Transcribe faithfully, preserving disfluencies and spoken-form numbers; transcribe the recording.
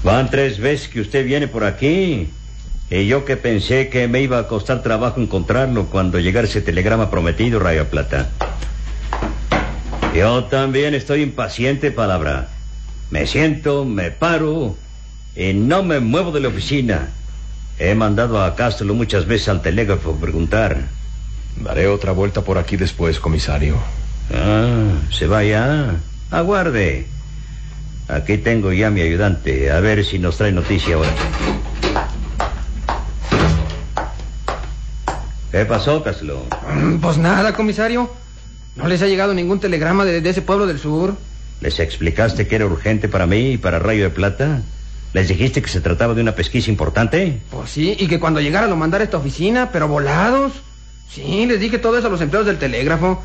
Van tres veces que usted viene por aquí. Y yo que pensé que me iba a costar trabajo encontrarlo cuando llegara ese telegrama prometido, Rayo Plata. Yo también estoy impaciente, palabra. Me siento, me paro y no me muevo de la oficina. He mandado a Castro muchas veces al telégrafo a preguntar. Daré otra vuelta por aquí después, comisario. Ah, se vaya. Aguarde. Aquí tengo ya a mi ayudante. A ver si nos trae noticia ahora. ¿Qué pasó, Castro? Pues nada, comisario. ¿No les ha llegado ningún telegrama de, de ese pueblo del sur? ¿Les explicaste que era urgente para mí y para Rayo de Plata? ¿Les dijiste que se trataba de una pesquisa importante? Pues sí, y que cuando llegara lo mandara a esta oficina, pero volados. Sí, les dije todo eso a los empleados del telégrafo.